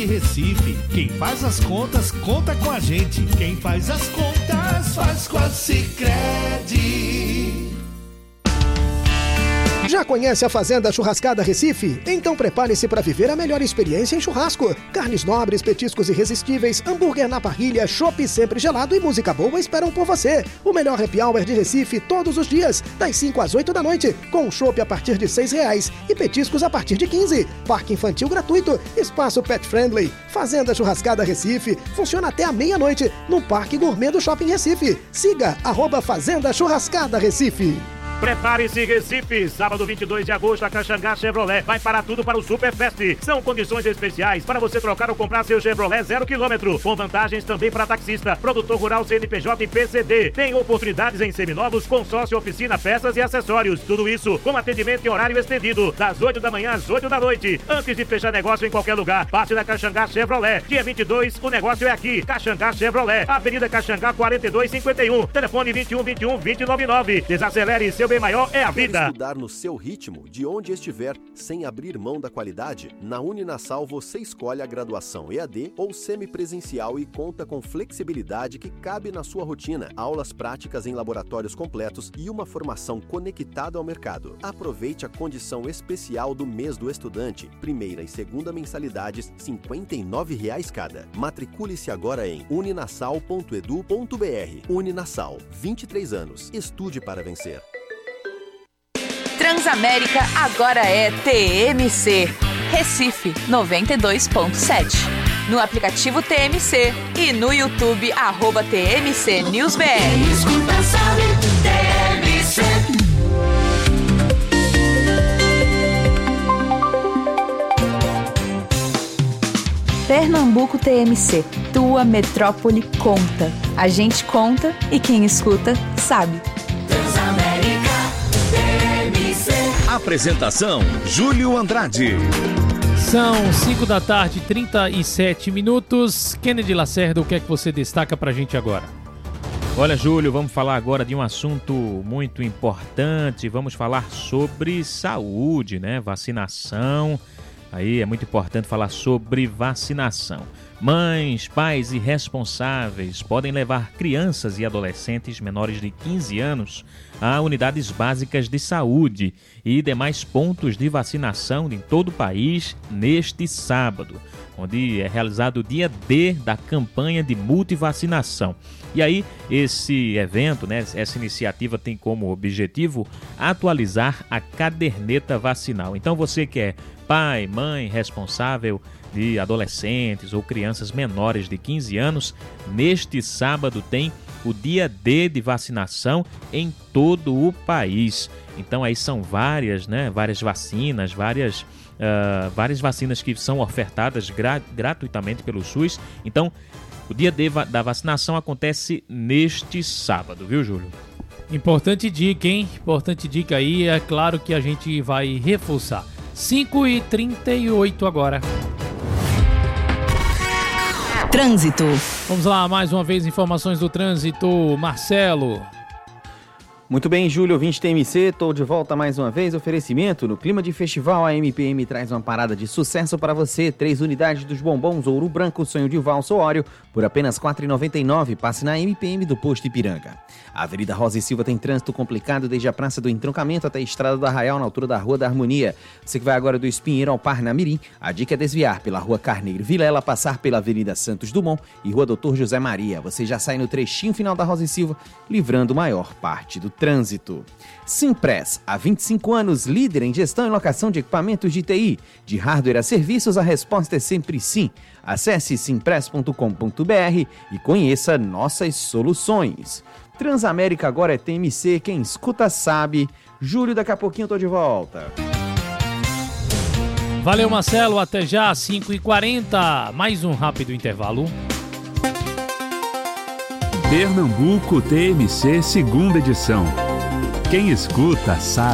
Recife, quem faz as contas, conta com a gente. Quem faz as contas, faz com a Sicredi. Já conhece a Fazenda Churrascada Recife? Então prepare-se para viver a melhor experiência em churrasco. Carnes nobres, petiscos irresistíveis, hambúrguer na parrilha, chopp sempre gelado e música boa esperam por você. O melhor happy hour de Recife todos os dias, das 5 às 8 da noite, com chopp a partir de R$6 e petiscos a partir de 15. Parque infantil gratuito, espaço pet friendly. Fazenda Churrascada Recife funciona até a meia-noite no Parque Gourmet do Shopping Recife. Siga @Fazenda Churrascada Recife. Prepare-se, Recife! Sábado 22 de agosto, a Caxangá Chevrolet vai parar tudo para o Super Fest. São condições especiais para você trocar ou comprar seu Chevrolet 0 km, com vantagens também para taxista, produtor rural, CNPJ e PCD. Tem oportunidades em seminovos, consórcio, oficina, peças e acessórios. Tudo isso com atendimento em horário estendido, das 8 da manhã às 8 da noite. Antes de fechar negócio em qualquer lugar, passe na Caxangá Chevrolet. Dia 22, o negócio é aqui. Caxangá Chevrolet, Avenida Caxangá 4251, telefone 2121-2099. Desacelere, seu bem maior é a vida. Estudar no seu ritmo, de onde estiver, sem abrir mão da qualidade? Na Uninasal você escolhe a graduação EAD ou semipresencial e conta com flexibilidade que cabe na sua rotina. Aulas práticas em laboratórios completos e uma formação conectada ao mercado. Aproveite a condição especial do mês do estudante. Primeira e segunda mensalidades, R$ 59 cada. Matricule-se agora em uninasal.edu.br. Uninasal, 23 anos. Estude para vencer. Transamérica agora é TMC. Recife 92.7. No aplicativo TMC e no YouTube @TMC News BR. Escuta, sabe, TMC. Pernambuco TMC. Tua metrópole conta. A gente conta e quem escuta sabe. Transamérica. Apresentação, Júlio Andrade. São 5 da tarde, 37 minutos. Kennedy Lacerda, o que é que você destaca pra gente agora? Olha, Júlio, vamos falar agora de um assunto muito importante. Vamos falar sobre saúde, né? Vacinação. Aí é muito importante falar sobre vacinação. Mães, pais e responsáveis podem levar crianças e adolescentes menores de 15 anos a unidades básicas de saúde e demais pontos de vacinação em todo o país neste sábado, onde é realizado o dia D da campanha de multivacinação. E aí, esse evento, né, essa iniciativa tem como objetivo atualizar a caderneta vacinal. Então, você que é pai, mãe, responsável de adolescentes ou crianças menores de 15 anos, neste sábado tem o dia D de vacinação em todo o país. Então aí são várias vacinas, várias vacinas que são ofertadas gratuitamente pelo SUS. Então o dia D da vacinação acontece neste sábado, viu, Júlio? Importante dica, hein? Importante dica aí, é claro que a gente vai reforçar. 5h38 agora. Trânsito. Vamos lá, mais uma vez, informações do trânsito. Marcelo. Muito bem, Júlio, ouvinte TMC, estou de volta mais uma vez. Oferecimento no clima de festival, a MPM traz uma parada de sucesso para você. 3 unidades dos bombons Ouro Branco, Sonho de Valsa ou Óleo, por apenas R$ 4,99. Passe na MPM do Posto Ipiranga. A Avenida Rosa e Silva tem trânsito complicado desde a Praça do Entroncamento até a Estrada do Arraial, na altura da Rua da Harmonia. Você que vai agora do Espinheiro ao Parnamirim, a dica é desviar pela Rua Carneiro Vilela, passar pela Avenida Santos Dumont e Rua Doutor José Maria. Você já sai no trechinho final da Rosa e Silva, livrando maior parte do trânsito. Simpress, há 25 anos, líder em gestão e locação de equipamentos de TI. De hardware a serviços, a resposta é sempre sim. Acesse simpress.com.br e conheça nossas soluções. Transamérica agora é TMC, quem escuta sabe. Júlio, daqui a pouquinho eu tô de volta. Valeu, Marcelo, até já, 5h40. Mais um rápido intervalo. Pernambuco TMC, segunda edição. Quem escuta sabe.